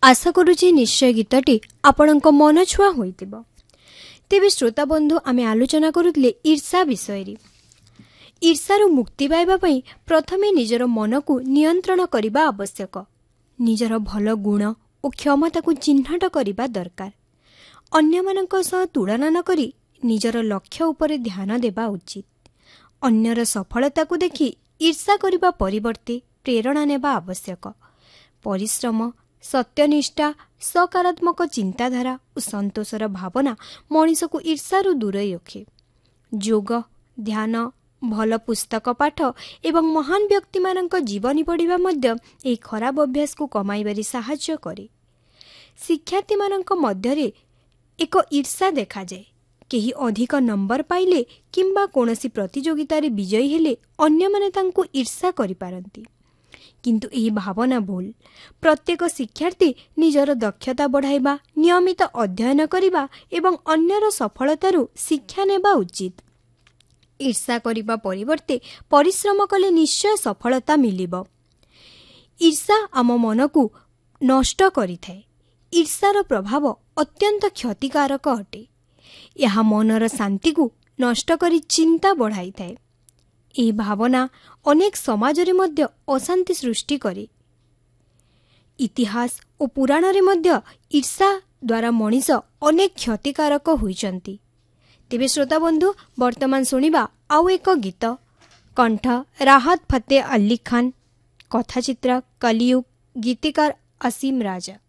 आशा करुछि निश्चय गीतटी आपणक मन छुआ होइतिबो। तेबे श्रोता बंधु आमे आलोचना करुले ईर्षा विषय। ईर्षारु मुक्ति पाइबा पई प्रथमे निजर मन को नियंत्रण करिबा आवश्यक। निजर भल गुण और क्षमता को चिन्हट करिबा दरकार। अन्यमानक सह तुलना न करी निजर लक्ष्य उपरे ध्यान देबा उचित। अन्यर सफलता को देखि ईर्षा करिबा परिवर्ते प्रेरणा नेबा आवश्यक। परिश्रम, सत्यनिष्ठा, सकारात्मक चिंताधारा और संतोषर भावना मनीष को ईर्षारु दूरे रखे। योग, ध्यान, भल पुस्तक पाठ एवं महान व्यक्ति मानक जीवनी पढ़िबा मध्य एही खराब अभ्यास को कमाइबारी साहाय्य करे। शिक्षार्थी मानक मध्यरे एक ईर्षा देखा जाए। केही अधिक नंबर पाइले किंबा कोनोसी प्रतियोगिता रे विजयी हेले अन्य माने तांको ईर्षा करि पारंती, किंतु एही भावना भूल। प्रत्येक शिक्षार्थी निजर दक्षता बढ़ाइबा, नियमित अध्ययन करिबा एवं अन्यर सफलतारु शिक्षा नेबा उचित। ईर्षा करिबा परिवर्ते परिश्रम कले निश्चय सफलता मिलिबो। ईर्षा आम मन को नष्ट करिथाए। ईर्षार प्रभाव अत्यंत क्षतिकारक अटे। यह मनर शांति को नष्ट करी चिंता बढ़ाई थाए। एही भावना अनेक समाज रे मध्य अशांति सृष्टि करे। इतिहास और पुराण रे मध्य ईर्षा द्वारा मनीष अनेक क्षतिकारक होइचंती। तेबे श्रोता बंधु वर्तमान सुनिबा आउ एक गीत। कंठ राहत फतेह अली खान, कथाचित्र कलियुग, गीतिकार असीम राजा।